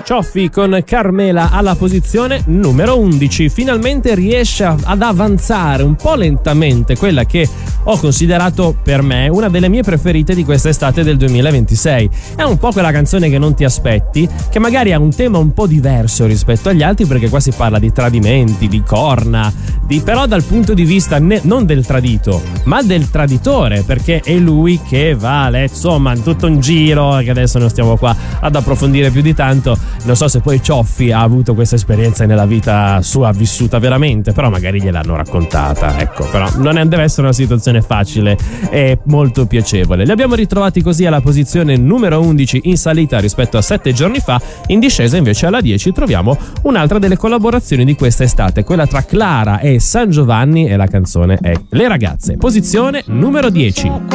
Cioffi con Carmela alla posizione numero 11. Finalmente riesce ad avanzare un po' lentamente quella che ho considerato per me una delle mie preferite di quest'estate del 2026. È un po' quella canzone che non ti aspetti, che magari ha un tema un po' diverso rispetto agli altri, perché qua si parla di tradimenti, di corna, però dal punto di vista non del tradito, ma del traditore, perché è lui che vale, insomma, tutto un giro che adesso non stiamo qua ad approfondire più di tanto. Non so se poi Cioffi ha avuto questa esperienza nella vita sua vissuta veramente, però magari gliel'hanno raccontata, ecco. Però non deve essere una situazione facile e molto piacevole. Li abbiamo ritrovati così alla posizione numero 11 in salita rispetto a 7 giorni fa. In discesa invece alla 10 troviamo un'altra delle collaborazioni di questa estate, quella tra Clara e San Giovanni, e la canzone è Le ragazze, posizione numero 10.